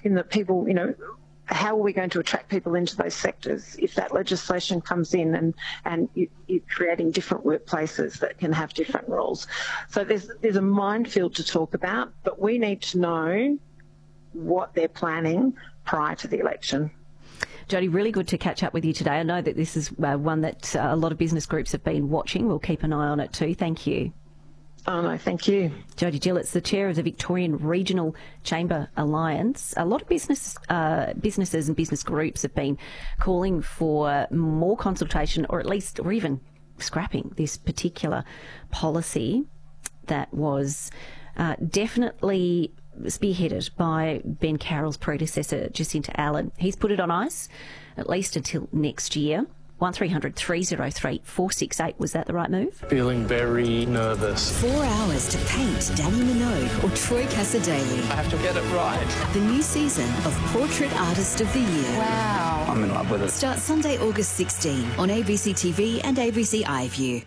in that people, how are we going to attract people into those sectors if that legislation comes in and you're creating different workplaces that can have different roles? So there's a minefield to talk about, but we need to know what they're planning prior to the election. Jodie, really good to catch up with you today. I know that this is one that a lot of business groups have been watching. We'll keep an eye on it too. Thank you. Oh, no, thank you. Jodie Gillett's the chair of the Victorian Regional Chamber Alliance. A lot of businesses and business groups have been calling for more consultation or even scrapping this particular policy that was definitely spearheaded by Ben Carroll's predecessor, Jacinta Allen. He's put it on ice, at least until next year. 1300 303 468. Was that the right move? Feeling very nervous. 4 hours to paint Danny Minogue or Troy Cassar-Daley. I have to get it right. The new season of Portrait Artist of the Year. Wow. I'm in love with it. Starts Sunday, August 16 on ABC TV and ABC iView.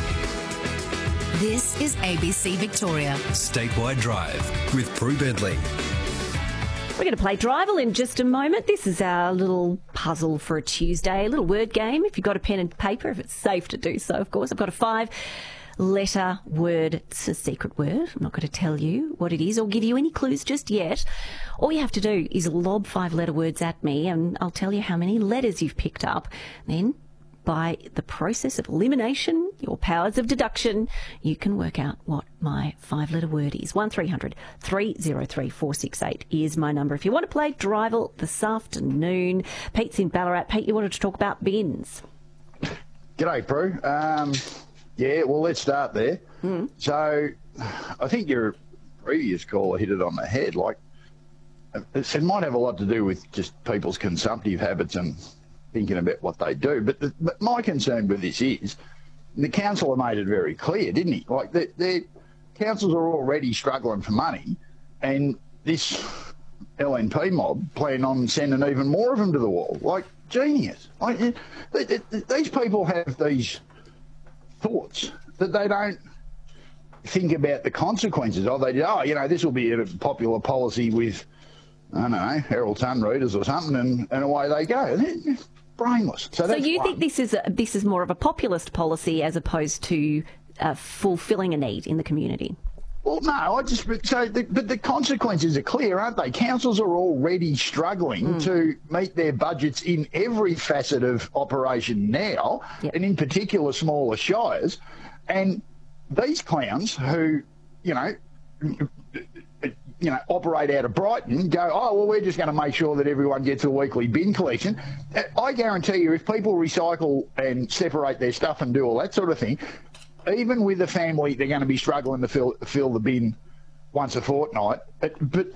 This is ABC Victoria. Statewide Drive with Prue Bentley. We're going to play Drival in just a moment. This is our little puzzle for a Tuesday, a little word game. If you've got a pen and paper, if it's safe to do so, of course. I've got a 5-letter word. It's a secret word. I'm not going to tell you what it is or give you any clues just yet. All you have to do is lob 5-letter words at me and I'll tell you how many letters you've picked up. Then, by the process of elimination, your powers of deduction, you can work out what my 5-letter word is. 1300 303 468 is my number. If you want to play Drival this afternoon, Pete's in Ballarat. Pete, you wanted to talk about bins. G'day, Prue. Yeah, well, let's start there. So I think your previous caller hit it on the head. Like, it might have a lot to do with just people's consumptive habits and thinking about what they do. But my concern with this is, the councillor made it very clear, didn't he? Like, the councils are already struggling for money, and this LNP mob plan on sending even more of them to the wall. Like, genius. Like, these people have these thoughts that they don't think about the consequences of. They this will be a popular policy with, I don't know, Herald Sun readers or something, and away they go. They're brainless. So you think this is more of a populist policy as opposed to fulfilling a need in the community? Well, no, but the consequences are clear, aren't they? Councils are already struggling to meet their budgets in every facet of operation now, and in particular smaller shires. And these clowns who, operate out of Brighton go, we're just going to make sure that everyone gets a weekly bin collection. I guarantee you, if people recycle and separate their stuff and do all that sort of thing, even with a family, they're going to be struggling to fill the bin once a fortnight. But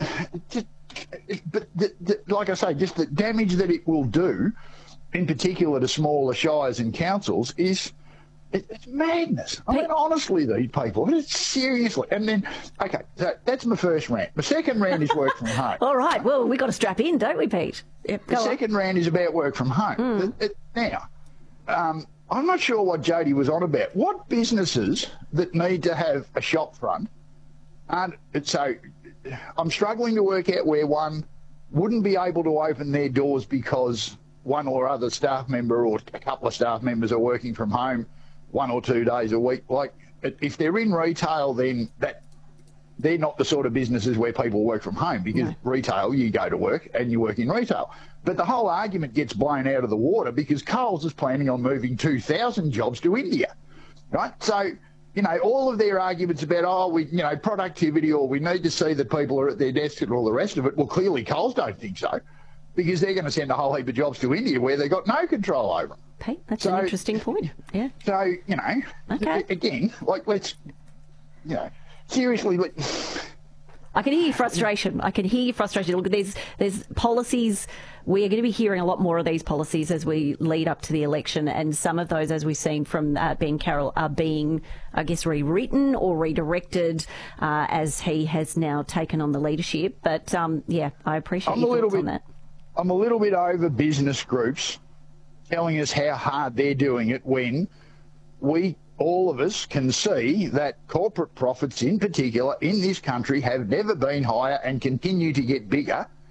like I say, just the damage that it will do, in particular to smaller shires and councils, it's madness. I mean, honestly, these people, seriously. And then, okay, so that's my first rant. My second rant is work from home. All right, well, we've got to strap in, don't we, Pete? Yep, the second rant is about work from home. Now, I'm not sure what Jodie was on about. What businesses that need to have a shop front aren't, so I'm struggling to work out where one wouldn't be able to open their doors because one or other staff member or a couple of staff members are working from home 1 or 2 days a week. Like, if they're in retail, then they're not the sort of businesses where people work from home, because retail, you go to work and you work in retail. But the whole argument gets blown out of the water because Coles is planning on moving 2,000 jobs to India, right? So, all of their arguments about, productivity, or we need to see that people are at their desks and all the rest of it, well, clearly Coles don't think so, because they're going to send a whole heap of jobs to India where they've got no control over them. Pete, that's an interesting point. Yeah. So, again, like, let's, seriously, I can hear your frustration. Look, there's policies. We are going to be hearing a lot more of these policies as we lead up to the election, and some of those, as we've seen from Ben Carroll, are being, I guess, rewritten or redirected as he has now taken on the leadership. But, I appreciate your thoughts on that. I'm a little bit over business groups telling us how hard they're doing it when all of us can see that corporate profits in particular in this country have never been higher and continue to get bigger